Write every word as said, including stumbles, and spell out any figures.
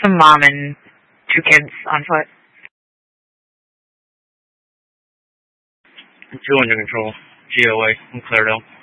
It's a mom and two kids on foot. Two under control. G O A in Claredale.